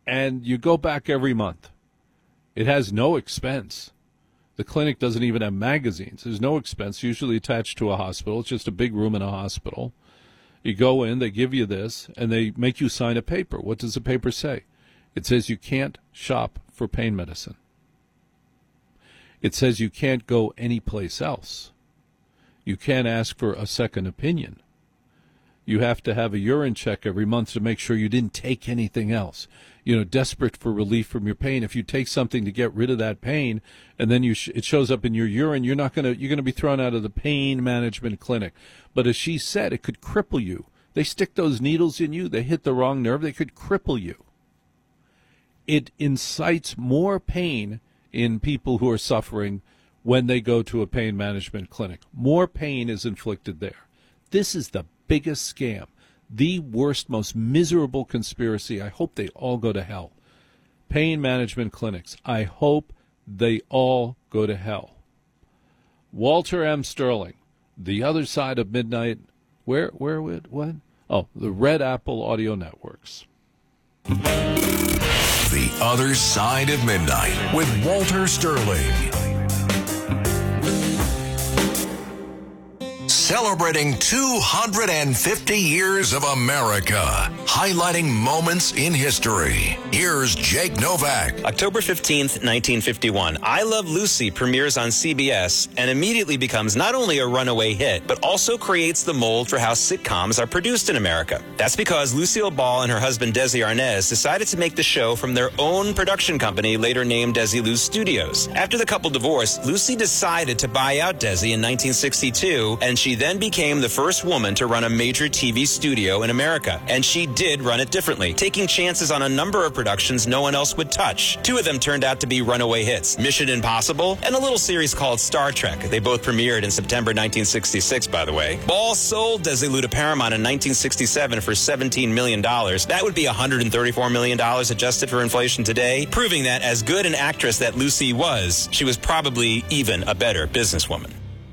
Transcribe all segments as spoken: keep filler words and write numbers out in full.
and you go back every month. It has no expense. The clinic doesn't even have magazines. There's no expense, usually attached to a hospital. It's just a big room in a hospital. You go in, they give you this, and they make you sign a paper. What does the paper say? It says you can't shop for pain medicine. It says you can't go anyplace else. You can't ask for a second opinion. You have to have a urine check every month to make sure you didn't take anything else. You know, desperate for relief from your pain. If you take something to get rid of that pain, and then you sh- it shows up in your urine, you're not gonna you're gonna be thrown out of the pain management clinic. But as she said, it could cripple you. They stick those needles in you. They hit the wrong nerve. They could cripple you. It incites more pain in people who are suffering when they go to a pain management clinic. More pain is inflicted there. This is the biggest scam, the worst, most miserable conspiracy. I hope they all go to hell. Pain management clinics, I hope they all go to hell. Walter M. Sterling, The Other Side of Midnight. Where, where, what? Oh, the Red Apple Audio Networks. The Other Side of Midnight with Walter Sterling. Celebrating two hundred fifty years of America, highlighting moments in history. Here's Jake Novak. October fifteenth, nineteen fifty-one, I Love Lucy premieres on C B S and immediately becomes not only a runaway hit, but also creates the mold for how sitcoms are produced in America. That's because Lucille Ball and her husband Desi Arnaz decided to make the show from their own production company, later named Desilu Studios. After the couple divorced, Lucy decided to buy out Desi in nineteen sixty-two, and she then became the first woman to run a major T V studio in America. And she did run it differently, taking chances on a number of productions no one else would touch. Two of them turned out to be runaway hits, Mission Impossible and a little series called Star Trek. They both premiered in September nineteen sixty-six, by the way. Ball sold Desilu to Paramount in nineteen sixty-seven for seventeen million dollars. That would be one hundred thirty-four million dollars adjusted for inflation today, proving that as good an actress that Lucy was, she was probably even a better businesswoman.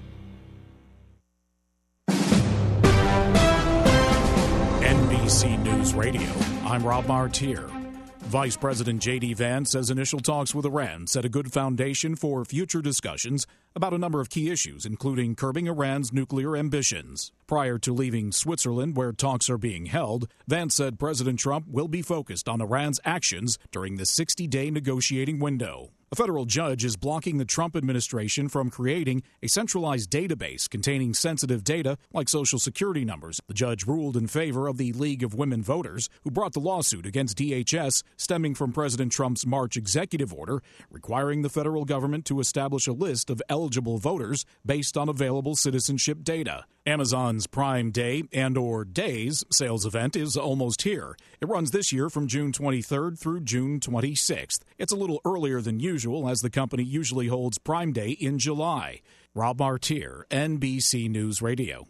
N B C News Radio, I'm Rob Martier. Vice President J D. Vance says initial talks with Iran set a good foundation for future discussions about a number of key issues, including curbing Iran's nuclear ambitions. Prior to leaving Switzerland, where talks are being held, Vance said President Trump will be focused on Iran's actions during the sixty-day negotiating window. A federal judge is blocking the Trump administration from creating a centralized database containing sensitive data like Social Security numbers. The judge ruled in favor of the League of Women Voters, who brought the lawsuit against D H S stemming from President Trump's March executive order requiring the federal government to establish a list of eligible voters based on available citizenship data. Amazon's Prime Day and or Days sales event is almost here. It runs this year from June twenty-third through June twenty-sixth. It's a little earlier than usual, as the company usually holds Prime Day in July. Rob Martier, N B C News Radio.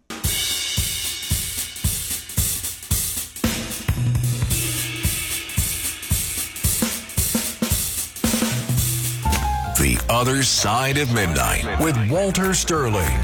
The Other Side of Midnight with Walter Sterling.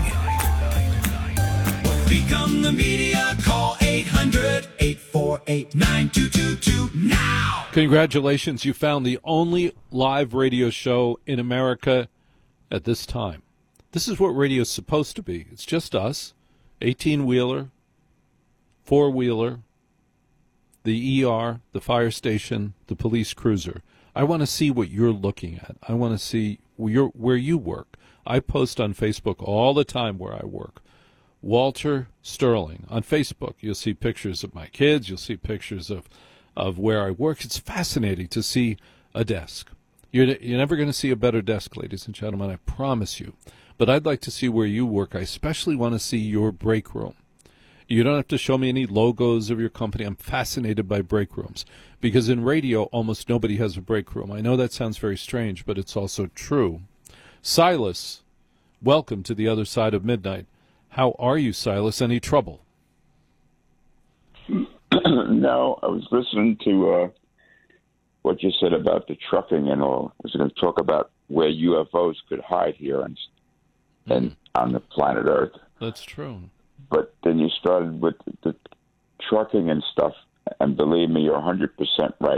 Become the media. Call eight hundred, eight four eight, nine two two two now. Congratulations, you found the only live radio show in America at this time. This is what radio is supposed to be. It's just us, eighteen-wheeler, four-wheeler, the E R, the fire station, the police cruiser. I want to see what you're looking at. I want to see where, you're, where you work. I post on Facebook all the time where I work. Walter Sterling. On Facebook, you'll see pictures of my kids. You'll see pictures of, of where I work. It's fascinating to see a desk. You're, you're never going to see a better desk, ladies and gentlemen, I promise you. But I'd like to see where you work. I especially want to see your break room. You don't have to show me any logos of your company. I'm fascinated by break rooms because in radio, almost nobody has a break room. I know that sounds very strange, but it's also true. Silas, welcome to the Other Side of Midnight. How are you, Silas? Any trouble? No, I was listening to uh, what you said about the trucking and all. I was going to talk about where U F Os could hide here and, mm-hmm. and on the planet Earth. That's true. But then you started with the trucking and stuff, and believe me, you're one hundred percent right.